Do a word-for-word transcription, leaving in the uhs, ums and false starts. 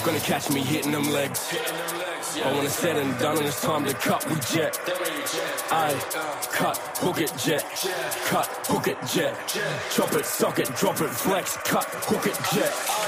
gonna catch me hitting them legs. But when it's said and done and it's time to cut, we jet. I cut, hook it, jet. Cut, hook it, jet. Chop it, sock it, drop it, flex. Cut, hook it, jet.